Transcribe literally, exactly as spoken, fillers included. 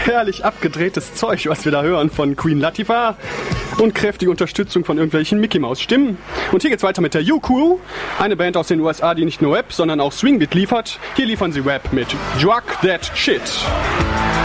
herrlich abgedrehtes Zeug, was wir da hören von Queen Latifah und kräftige Unterstützung von irgendwelchen Mickey-Maus-Stimmen. Und hier geht's weiter mit der U-Crew, eine Band aus den U S A, die nicht nur Rap, sondern auch Swingbeat liefert. Hier liefern sie Rap mit Drug That Shit.